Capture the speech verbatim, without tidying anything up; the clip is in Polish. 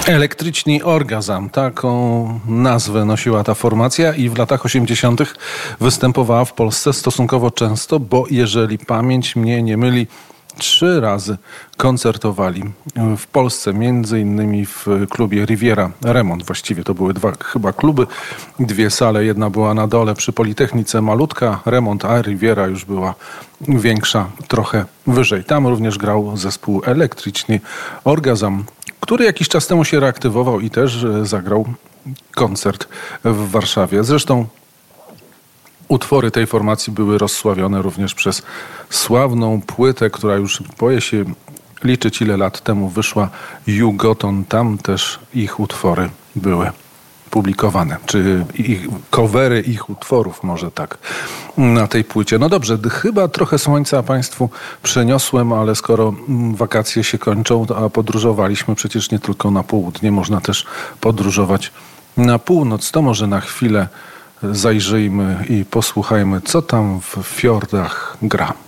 Elektryczny orgazm, taką nazwę nosiła ta formacja i w latach osiemdziesiątych występowała w Polsce stosunkowo często, bo jeżeli pamięć mnie nie myli, trzy razy koncertowali w Polsce, między innymi w klubie Riviera Remont. Właściwie to były dwa chyba kluby, dwie sale. Jedna była na dole przy Politechnice, malutka Remont, a Riviera już była większa, trochę wyżej. Tam również grał zespół Elektryczny Orgazm, który jakiś czas temu się reaktywował i też zagrał koncert w Warszawie. Zresztą utwory tej formacji były rozsławione również przez sławną płytę, która już boję się liczyć, ile lat temu wyszła, Jugoton. Tam też ich utwory były publikowane, czy ich, covery ich utworów, może tak, na tej płycie. No dobrze, chyba trochę słońca Państwu przyniosłem, ale skoro wakacje się kończą, a podróżowaliśmy przecież nie tylko na południe, można też podróżować na północ, to może na chwilę zajrzyjmy i posłuchajmy, co tam w fiordach gra.